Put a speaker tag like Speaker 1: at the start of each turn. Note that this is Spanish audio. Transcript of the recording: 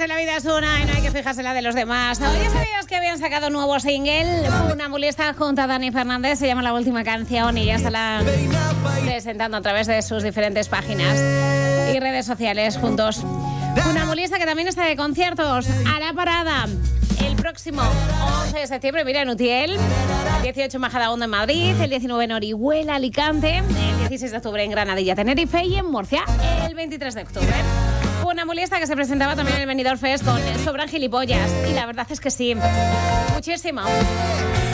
Speaker 1: que la vida es una y no hay que fijarse en la de los demás. Hoy sabías que habían sacado un nuevo single. Una mulista junto a Dani Fernández, se llama La Última Canción y ya está presentando a través de sus diferentes páginas y redes sociales juntos. Una mulista que también está de conciertos a la parada. El próximo 11 de septiembre, mira, en Utiel, el 18 en Majadahonda, en Madrid, el 19 en Orihuela, Alicante, el 16 de octubre en Granadilla, Tenerife y en Murcia, el 23 de octubre. Una mulista que se presentaba también en el Benidorm Fest con Sobran Gilipollas, y la verdad es que sí, muchísimo.